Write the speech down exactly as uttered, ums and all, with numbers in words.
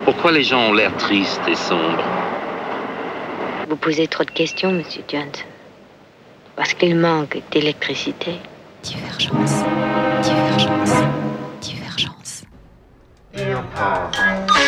Pourquoi les gens ont l'air tristes et sombres? Vous posez trop de questions, Monsieur Jones. Parce qu'il manque d'électricité. Divergence. Divergence. Divergence. Et encore.